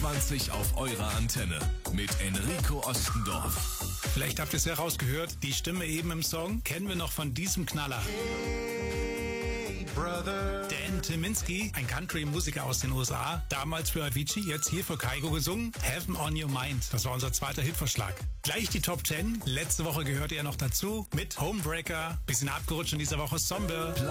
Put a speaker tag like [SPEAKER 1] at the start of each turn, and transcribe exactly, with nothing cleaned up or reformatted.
[SPEAKER 1] zweiundzwanzig auf eurer Antenne mit Enrico Ostendorf.
[SPEAKER 2] Vielleicht habt ihr es ja rausgehört, die Stimme eben im Song kennen wir noch von diesem Knaller.
[SPEAKER 3] Hey, brother.
[SPEAKER 2] Dan Tyminski, ein Country-Musiker aus den U S A, damals für Avicii, jetzt hier für Kygo gesungen, Heaven on Your Mind. Das war unser zweiter Hitvorschlag. Gleich die Top zehn. Letzte Woche gehörte er noch dazu mit Homebreaker. Bisschen abgerutscht in dieser Woche Somber.